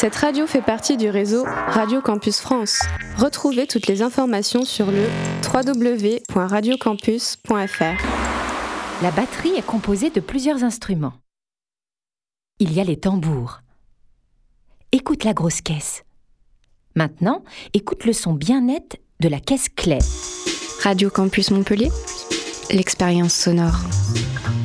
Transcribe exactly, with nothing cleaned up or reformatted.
Cette radio fait partie du réseau Radio Campus France. Retrouvez toutes les informations sur le w w w point radio campus point f r. La batterie est composée de plusieurs instruments. Il y a les tambours. Écoute la grosse caisse. Maintenant, écoute le son bien net de la caisse claire. Radio Campus Montpellier, l'expérience sonore.